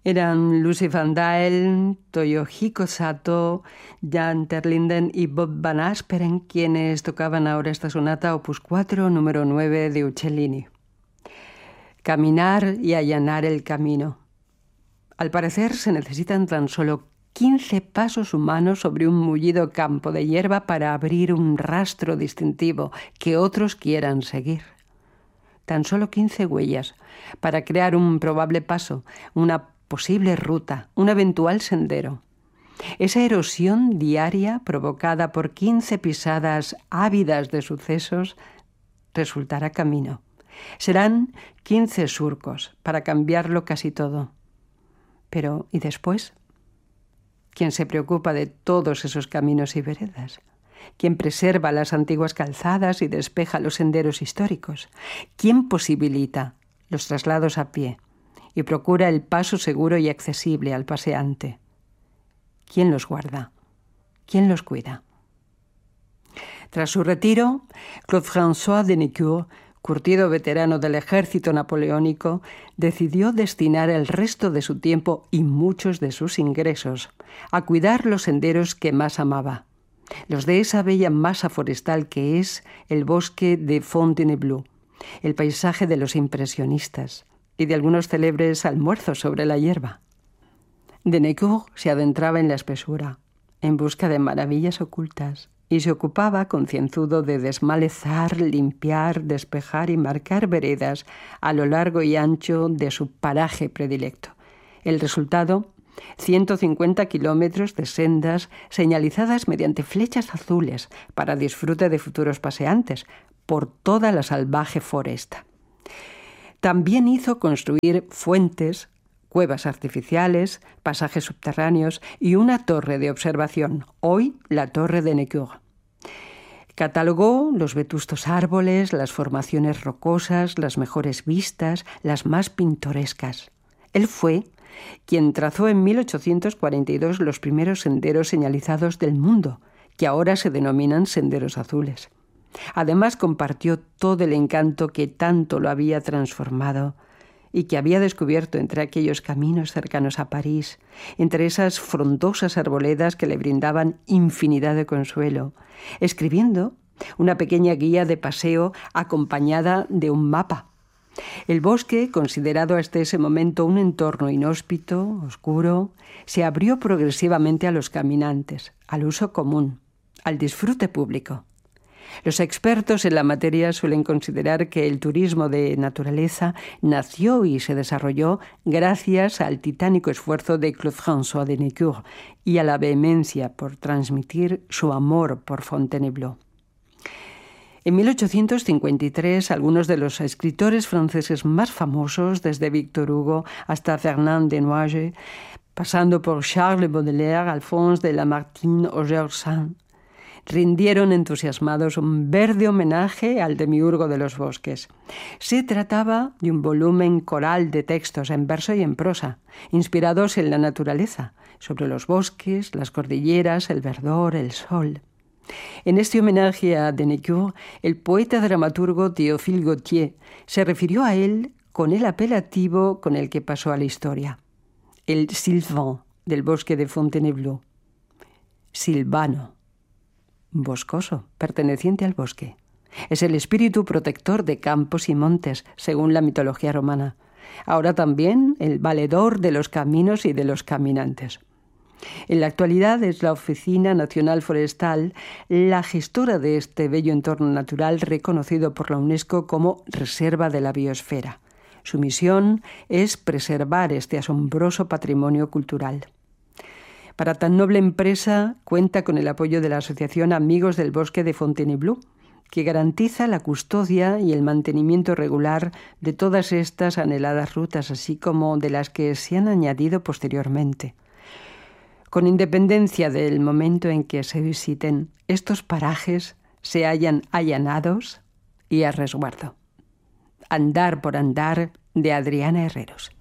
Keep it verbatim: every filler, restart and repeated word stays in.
Eran Lucy Van Dael, Toyohiko Sato, Jan Terlinden y Bob Van Asperen quienes tocaban ahora esta sonata opus cuatro, número nueve de Uccellini. Caminar y allanar el camino. Al parecer se necesitan tan solo quince pasos humanos sobre un mullido campo de hierba para abrir un rastro distintivo que otros quieran seguir. Tan solo quince huellas para crear un probable paso, una posible ruta, un eventual sendero. Esa erosión diaria provocada por quince pisadas ávidas de sucesos resultará camino. Serán quince surcos para cambiarlo casi todo. Pero, ¿y después? ¿Quién se preocupa de todos esos caminos y veredas? ¿Quién preserva las antiguas calzadas y despeja los senderos históricos? ¿Quién posibilita los traslados a pie y procura el paso seguro y accesible al paseante? ¿Quién los guarda? ¿Quién los cuida? Tras su retiro, Claude François de Nicourt, curtido veterano del ejército napoleónico, decidió destinar el resto de su tiempo y muchos de sus ingresos a cuidar los senderos que más amaba, los de esa bella masa forestal que es el bosque de Fontainebleau, el paisaje de los impresionistas y de algunos célebres almuerzos sobre la hierba. De Nicourt se adentraba en la espesura, en busca de maravillas ocultas, y se ocupaba concienzudo de desmalezar, limpiar, despejar y marcar veredas a lo largo y ancho de su paraje predilecto. El resultado, ciento cincuenta kilómetros de sendas señalizadas mediante flechas azules para disfrute de futuros paseantes por toda la salvaje foresta. También hizo construir fuentes, cuevas artificiales, pasajes subterráneos y una torre de observación, hoy la Torre de Nicourt. Catalogó los vetustos árboles, las formaciones rocosas, las mejores vistas, las más pintorescas. Él fue quien trazó en mil ochocientos cuarenta y dos los primeros senderos señalizados del mundo, que ahora se denominan senderos azules. Además, compartió todo el encanto que tanto lo había transformado y que había descubierto entre aquellos caminos cercanos a París, entre esas frondosas arboledas que le brindaban infinidad de consuelo, escribiendo una pequeña guía de paseo acompañada de un mapa. El bosque, considerado hasta ese momento un entorno inhóspito, oscuro, se abrió progresivamente a los caminantes, al uso común, al disfrute público. Los expertos en la materia suelen considerar que el turismo de naturaleza nació y se desarrolló gracias al titánico esfuerzo de Claude François de Nicourt y a la vehemencia por transmitir su amor por Fontainebleau. En mil ochocientos cincuenta y tres, algunos de los escritores franceses más famosos, desde Victor Hugo hasta Fernand Desnoyers, pasando por Charles Baudelaire, Alphonse de Lamartine o Georges Sand, rindieron entusiasmados un verde homenaje al demiurgo de los bosques. Se trataba de un volumen coral de textos en verso y en prosa, inspirados en la naturaleza, sobre los bosques, las cordilleras, el verdor, el sol. En este homenaje a de Nicourt, el poeta dramaturgo Théophile Gautier se refirió a él con el apelativo con el que pasó a la historia, el Sylvain del bosque de Fontainebleau. Silvano, boscoso, perteneciente al bosque. Es el espíritu protector de campos y montes, según la mitología romana. Ahora también el valedor de los caminos y de los caminantes. En la actualidad es la Oficina Nacional Forestal la gestora de este bello entorno natural reconocido por la UNESCO como Reserva de la Biosfera. Su misión es preservar este asombroso patrimonio cultural. Para tan noble empresa cuenta con el apoyo de la Asociación Amigos del Bosque de Fontainebleau, que garantiza la custodia y el mantenimiento regular de todas estas anheladas rutas, así como de las que se han añadido posteriormente. Con independencia del momento en que se visiten, estos parajes se hallan allanados y a resguardo. Andar por andar, de Adriana Herreros.